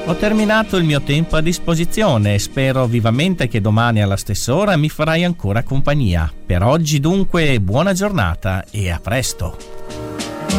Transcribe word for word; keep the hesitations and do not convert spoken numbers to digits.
Ho terminato il mio tempo a disposizione e spero vivamente che domani alla stessa ora mi farai ancora compagnia. Per oggi dunque buona giornata e a presto.